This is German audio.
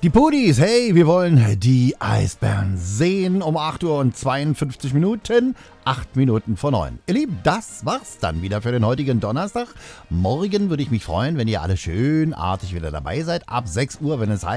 Die Pudis, hey, wir wollen die Eisbären sehen um 8 Uhr und 52 Minuten. 8 Minuten vor 9. Ihr Lieben, das war's dann wieder für den heutigen Donnerstag. Morgen würde ich mich freuen, wenn ihr alle schön artig wieder dabei seid. Ab 6 Uhr, wenn es heißt,